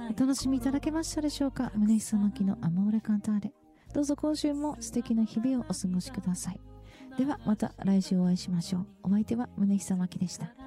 お楽しみいただけましたでしょうか。宗久巻のアモーレカンターレ。どうぞ今週も素敵な日々をお過ごしください。ではまた来週お会いしましょう。お相手は宗久巻でした。